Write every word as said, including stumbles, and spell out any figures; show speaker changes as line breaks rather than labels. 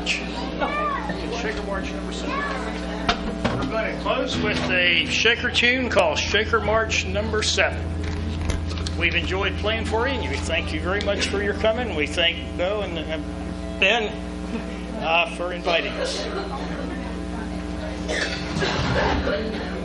March. Shaker March number seven. We're going to close with a Shaker tune called Shaker March number seven. We've enjoyed playing for you, and we thank you very much for your coming. We thank Bo and uh, Ben uh, for inviting us.